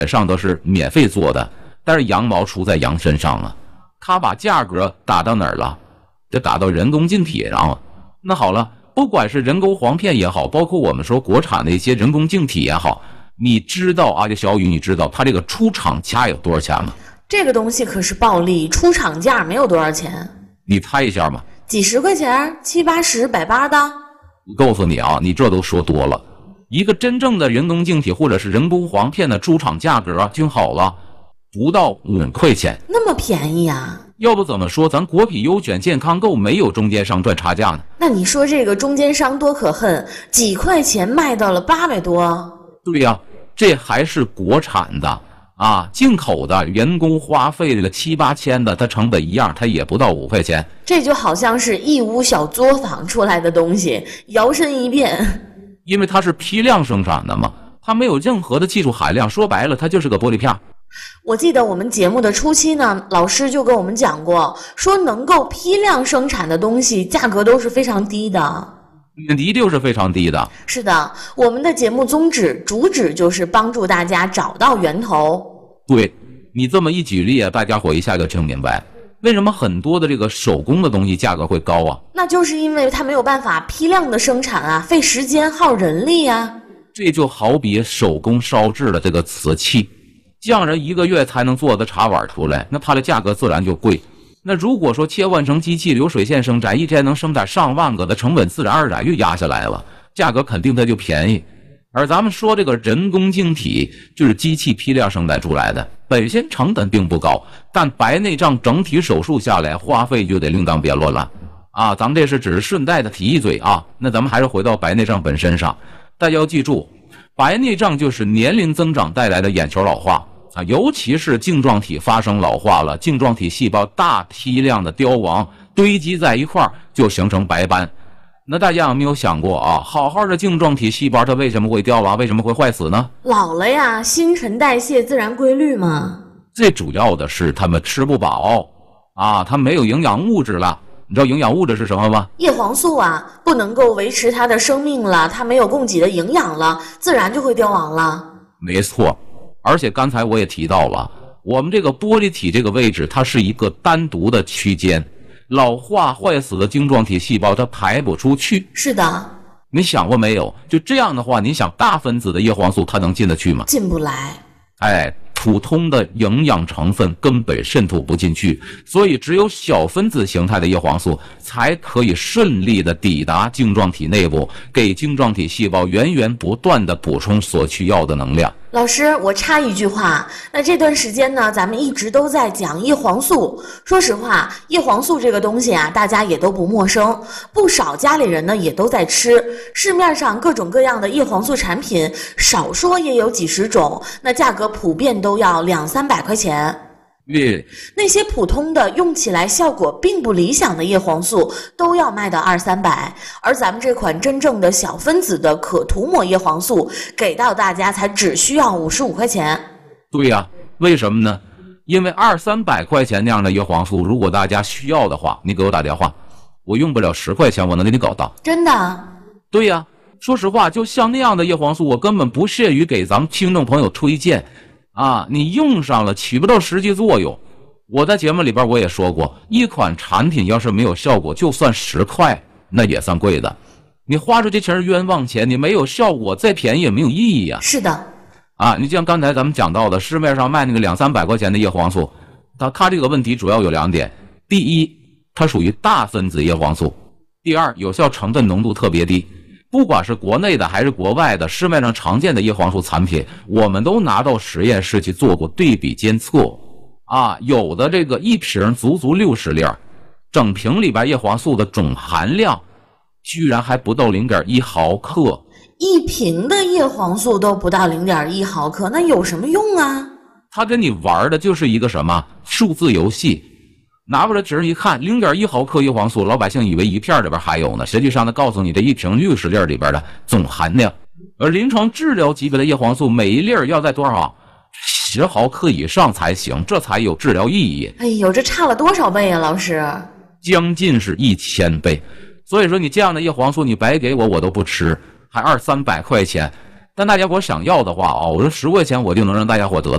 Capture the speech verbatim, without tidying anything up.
上都是免费做的，但是羊毛出在羊身上啊，他把价格打到哪儿了？就打到人工净体上了。那好了，不管是人工簧片也好，包括我们说国产的一些人工净体也好，你知道啊，这小雨，你知道它这个出厂价有多少钱吗？ 这个东西可是暴利，出厂价没有多少钱。 你猜一下嘛？ 几十块钱，七八十、百八的。 我告诉你啊，你这都说多了。一个真正的人工净体或者是人工簧片的出厂价格听好了，不到五块钱， 那么便宜啊！ 要不怎么说咱国品优选健康购没有中间商赚差价呢？ 那你说这个中间商多可恨，几块钱卖到了八百多。 对呀、啊，这还是国产的啊，进口的人工花费了七八千的，它成本一样，它也不到五块钱。 这就好像是义乌小作坊出来的东西，摇身一变。 因为它是批量生产的嘛，它没有任何的技术含量，说白了它就是个玻璃片。 我记得我们节目的初期呢，老师就跟我们讲过，说能够批量生产的东西价格都是非常低的。 一定是非常低的。 是的，我们的节目宗旨主旨就是帮助大家找到源头。 对，你这么一举例，大家伙一下就听明白为什么很多的这个手工的东西价格会高啊？ 那就是因为它没有办法批量的生产啊，费时间耗人力啊。 这就好比手工烧制的这个瓷器，匠人一个月才能做的茶碗出来，那它的价格自然就贵。那如果说切换成机器流水线生产，一天能生产上万个的成本自然而然就压下来了，价格肯定它就便宜。而咱们说这个人工净体就是机器批量生产出来的，本身成本并不高，但白内障整体手术下来花费就得另当别论了啊！咱们这是只是顺带的提一嘴啊。那咱们还是回到白内障本身上，大家要记住，白内障就是年龄增长带来的眼球老化啊，尤其是镜状体发生老化了，镜状体细胞大批量的凋亡堆积在一块儿，就形成白斑。那大家有没有想过啊？好好的镜状体细胞它为什么会凋亡，为什么会坏死呢？ 老了呀，新陈代谢自然规律嘛。 最主要的是他们吃不饱啊，它没有营养物质了。你知道营养物质是什么吗？ 叶黄素啊，不能够维持它的生命了，它没有供给的营养了，自然就会凋亡了。 没错，而且刚才我也提到了，我们这个玻璃体这个位置，它是一个单独的区间。老化坏死的晶状体细胞它排不出去。 是的。 你想过没有？就这样的话，你想大分子的叶黄素它能进得去吗？ 进不来。 哎，普通的营养成分根本渗透不进去，所以只有小分子形态的叶黄素才可以顺利的抵达晶状体内部，给晶状体细胞源源不断的补充所需要的能量。 老师，我插一句话，那这段时间呢，咱们一直都在讲叶黄素。说实话，叶黄素这个东西啊，大家也都不陌生，不少家里人呢也都在吃。市面上各种各样的叶黄素产品，少说也有几十种，那价格普遍都要两三百块钱。 对， 那些普通的用起来效果并不理想的叶黄素都要卖到二三百，而咱们这款真正的小分子的可涂抹叶黄素给到大家才只需要五十五块钱。 对呀、啊，为什么呢？因为二三百块钱那样的叶黄素，如果大家需要的话，你给我打电话，我用不了十块钱，我能给你搞到。 真的？ 对呀、啊，说实话，就像那样的叶黄素，我根本不屑于给咱们听众朋友推荐。啊，你用上了起不到实际作用。我在节目里边我也说过，一款产品要是没有效果，就算十块那也算贵的。你花出这钱冤枉钱，你没有效果，再便宜也没有意义啊。 是的。 啊，你像刚才咱们讲到的，市面上卖那个两三百块钱的叶黄素，它它这个问题主要有两点：第一，它属于大分子叶黄素；第二，有效成分浓度特别低。不管是国内的还是国外的市面上常见的叶黄素产品，我们都拿到实验室去做过对比监测啊，有的这个一瓶足足六十粒，整瓶里边叶黄素的总含量居然还不到 零点一毫克。 一瓶的叶黄素都不到 零点一毫克，那有什么用啊？ 他跟你玩的就是一个什么数字游戏。拿过来纸一看 零点一毫克叶黄素，老百姓以为一片里边还有呢，实际上他告诉你这一瓶六十粒里边的总含量。而临床治疗级别的叶黄素每一粒要在多少十毫克以上才行，这才有治疗意义。 哎呦，这差了多少倍啊，老师？ 将近是一千倍。所以说你这样的叶黄素你白给我我都不吃，还二三百块钱。但大家伙想要的话啊，我说十块钱我就能让大家伙得到。